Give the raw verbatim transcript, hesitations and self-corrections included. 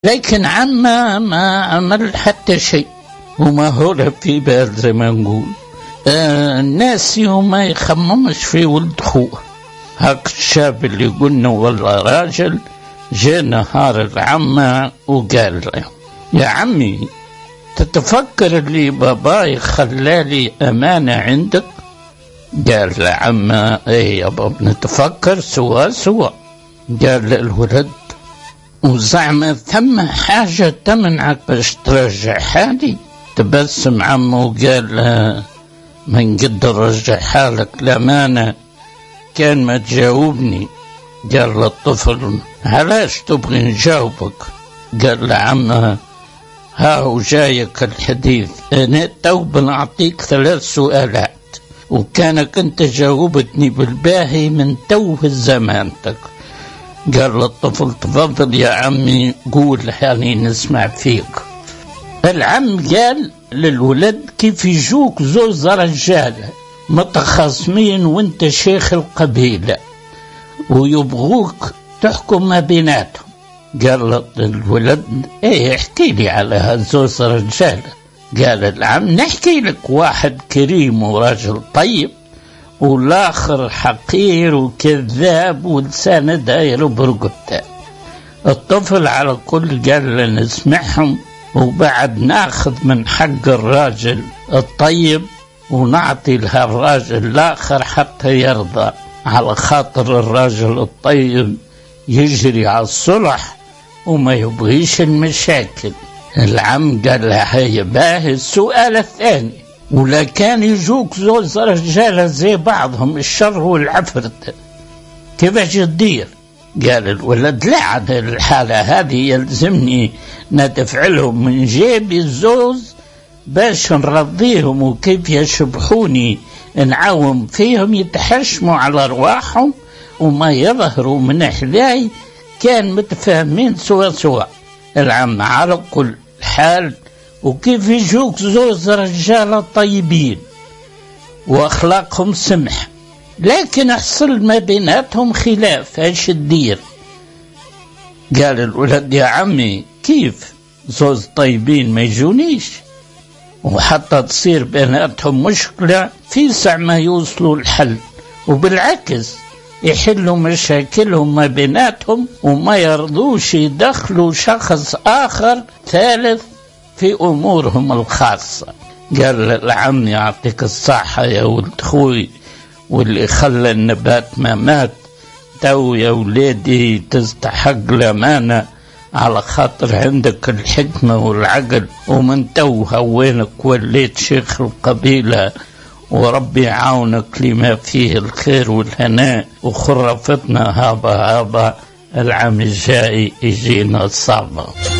لكن عما ما عمل حتى شيء، وما هو في بال زي ما نقول. آه الناس يوم ما يخممش في ولد خوه، هاك الشاب اللي قلنا والله راجل جاء نهار العمة وقال له: يا عمي، تتفكر اللي باباي خلالي أمانة عندك؟ قال له: عمة ايه يا بابا، نتفكر سوا سوا. قال له الولد: وزعما ثم حاجة تمنعك باش ترجع حالي؟ تبسم عمه وقال له: ما نقدر رجع حالك الأمانة، كان ما تجاوبني. قال له الطفل: علاش تبغي نجاوبك؟ قال له: عمه ها هو جايك الحديث، أنا تو بنعطيك ثلاث سؤالات، وكانك أنت جاوبتني بالباهي من تو زمانتك. قال له الطفل: تفضل يا عمي قول، يعني نسمع فيك. العم قال للولد: كيف يجوك زوز رجالة متخاصمين وانت شيخ القبيلة ويبغوك تحكم ما بيناتهم؟ قال له الولد: ايه احكي لي على هالزوز رجالة. قال العم: نحكي لك، واحد كريم وراجل طيب، والاخر حقير وكذاب ولسانه داير برقبته. الطفل على كل قال له: نسمعهم وبعد ناخذ من حق الراجل الطيب ونعطي لها الراجل الآخر حتى يرضى، على خاطر الراجل الطيب يجري على الصلح وما يبغيش المشاكل. العم قال له: هيا باهي. السؤال الثاني: ولا كان يجوك زوز رجالة زي بعضهم الشر والعفرت، كيفاش تدير؟ قال الولد: لا، عاد الحالة هذه يلزمني ندفعلهم من جيبي الزوز باش نرضيهم، وكيف يشبحوني نعاوم فيهم يتحشموا على رواحهم وما يظهروا من حذاي. كان متفاهمين سوا سوا. العم على كل حال: وكيف يجوك زوز رجالة طيبين واخلاقهم سمح، لكن حصل ما بيناتهم خلاف، ايش تدير؟ قال الولد: يا عمي، كيف زوز طيبين ما يجونيش، وحتى تصير بيناتهم مشكلة في ساعة ما يوصلوا الحل، وبالعكس يحلوا مشاكلهم ما بيناتهم وما يرضوش يدخلوا شخص آخر ثالث في أمورهم الخاصة. قال العم: يعطيك الصحة يا ولد خوي، واللي خلى النبات ما مات، تو يا ولادي تستحق الأمانة على خاطر عندك الحكمة والعقل، ومن تو هوينك وليت شيخ القبيلة، وربي يعاونك لما فيه الخير والهناء، وخرفتنا هابا هابا العام الجاي يجينا الصعبة.